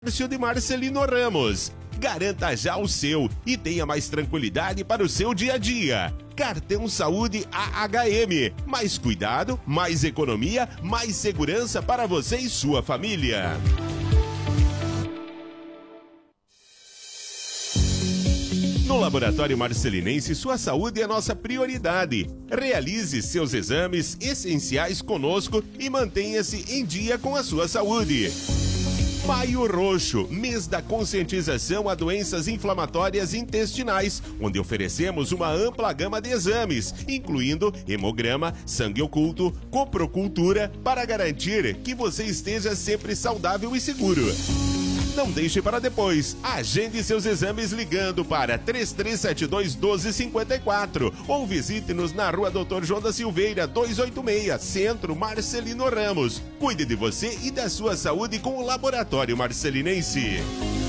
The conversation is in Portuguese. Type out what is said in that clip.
de Marcelino Ramos. Garanta já o seu e tenha mais tranquilidade para o seu dia a dia. Cartão Saúde AHM. Mais cuidado, mais economia, mais segurança para você e sua família. No Laboratório Marcelinense, sua saúde é nossa prioridade. Realize seus exames essenciais conosco e mantenha-se em dia com a sua saúde. Maio Roxo, mês da conscientização a doenças inflamatórias intestinais, onde oferecemos uma ampla gama de exames, incluindo hemograma, sangue oculto, coprocultura, para garantir que você esteja sempre saudável e seguro. Não deixe para depois. Agende seus exames ligando para 3372-1254 ou visite-nos na Rua Dr. João da Silveira, 286, Centro Marcelino Ramos. Cuide de você e da sua saúde com o Laboratório Marcelinense.